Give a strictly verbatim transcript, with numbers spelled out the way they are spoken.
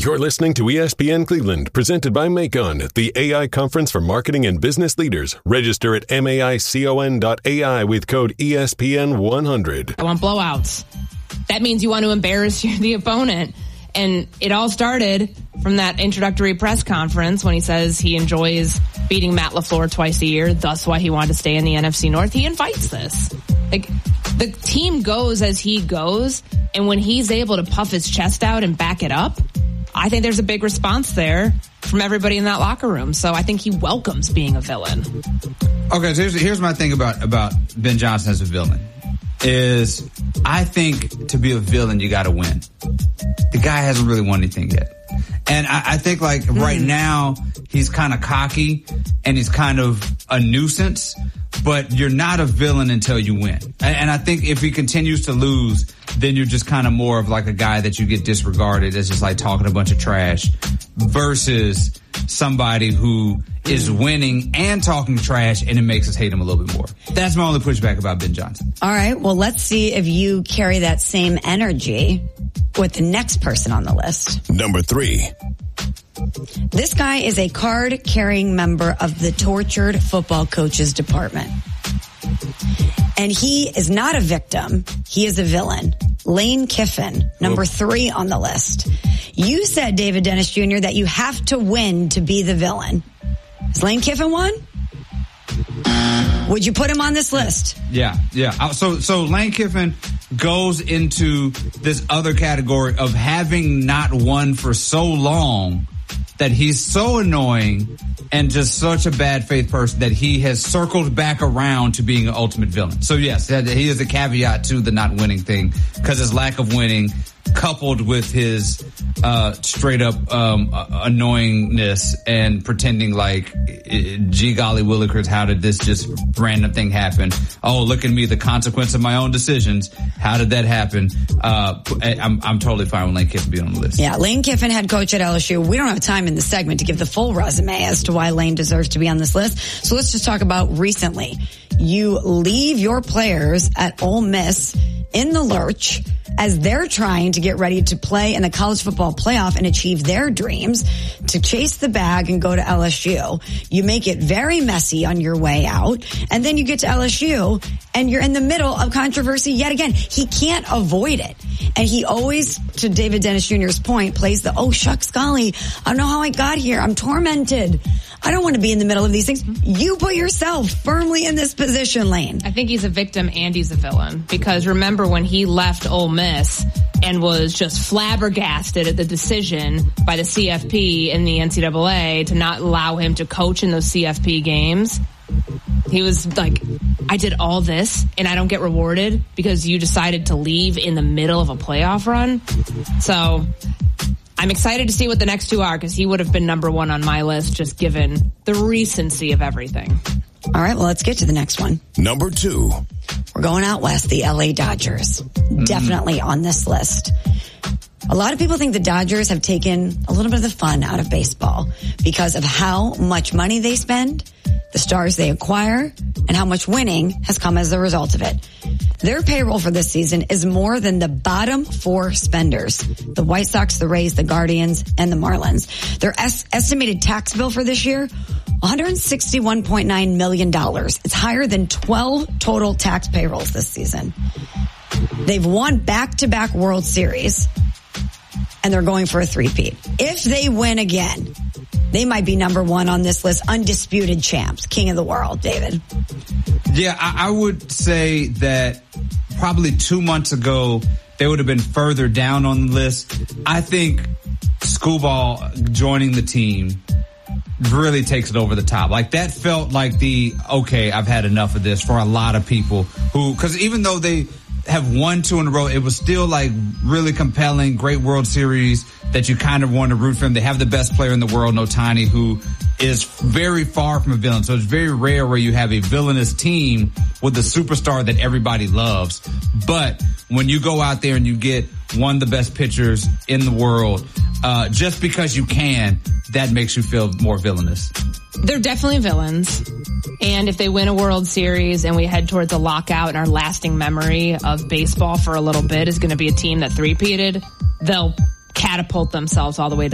You're listening to E S P N Cleveland, presented by Macon, the A I conference for marketing and business leaders. Register at maicon dot A I with code E S P N one hundred. I want blowouts. That means you want to embarrass the opponent. And it all started from that introductory press conference when he says he enjoys beating Matt LaFleur twice a year. Thus why he wanted to stay in the N F C North. He invites this. Like, the team goes as he goes. And when he's able to puff his chest out and back it up, I think there's a big response there from everybody in that locker room. So I think he welcomes being a villain. Okay, so here's, here's my thing about, about Ben Johnson as a villain. Is I think to be a villain, you got to win. The guy hasn't really won anything yet. And I, I think like mm. right now, he's kind of cocky and he's kind of a nuisance, but you're not a villain until you win. And, and I think if he continues to lose, then you're just kind of more of like a guy that you get disregarded as just like talking a bunch of trash versus somebody who is winning and talking trash, and it makes us hate him a little bit more. That's my only pushback about Ben Johnson. All right, well, let's see if you carry that same energy with the next person on the list. Number three. This guy is a card-carrying member of the tortured football coaches department. And he is not a victim. He is a villain. Lane Kiffin, number Ooh. three on the list. You said, David Dennis Junior, that you have to win to be the villain. Is Lane Kiffin one? Would you put him on this list? Yeah, yeah. So, so Lane Kiffin goes into this other category of having not won for so long that he's so annoying and just such a bad faith person that he has circled back around to being an ultimate villain. So yes, he is a caveat to the not winning thing because his lack of winning coupled with his uh straight up um uh, annoyingness and pretending like, gee golly willikers, how did this just random thing happen? Oh, look at me, the consequence of my own decisions. How did that happen? Uh I'm I'm totally fine with Lane Kiffin being on the list. Yeah, Lane Kiffin, head coach at L S U. We don't have time in the segment to give the full resume as to why Lane deserves to be on this list. So let's just talk about recently. You leave your players at Ole Miss in the lurch as they're trying to get ready to play in the college football playoff and achieve their dreams to chase the bag and go to L S U. You make it very messy on your way out, and then you get to L S U and you're in the middle of controversy yet again. He can't avoid it. And he always, to David Dennis Junior's point, plays the, oh, shucks, golly, I don't know how I got here. I'm tormented. I don't want to be in the middle of these things. You put yourself firmly in this position, Lane. I think he's a victim and he's a villain. Because remember when he left Ole Miss and was just flabbergasted at the decision by the C F P and the N C double A to not allow him to coach in those C F P games. He was like, I did all this and I don't get rewarded because you decided to leave in the middle of a playoff run. So I'm excited to see what the next two are because he would have been number one on my list just given the recency of everything. All right, well, let's get to the next one. Number two. We're going out west, the L A Dodgers. Mm. Definitely on this list. A lot of people think the Dodgers have taken a little bit of the fun out of baseball because of how much money they spend, the stars they acquire, and how much winning has come as a result of it. Their payroll for this season is more than the bottom four spenders, the White Sox, the Rays, the Guardians, and the Marlins. Their es- estimated tax bill for this year, one hundred sixty-one point nine million dollars. It's higher than twelve total tax payrolls this season. They've won back-to-back World Series, and they're going for a three-peat. If they win again, they might be number one on this list, undisputed champs, king of the world, David. Yeah, I, I would say that probably two months ago, they would have been further down on the list. I think Skubal joining the team really takes it over the top. Like that felt like the, okay, I've had enough of this for a lot of people who, cause even though they have won two in a row, it was still like really compelling, great World Series that you kind of want to root for them. They have the best player in the world, Ohtani, who is very far from a villain. So it's very rare where you have a villainous team with a superstar that everybody loves. But when you go out there and you get one of the best pitchers in the world, uh, just because you can, that makes you feel more villainous. They're definitely villains. And if they win a World Series and we head towards a lockout and our lasting memory of baseball for a little bit is going to be a team that three-peated, they'll catapult themselves all the way to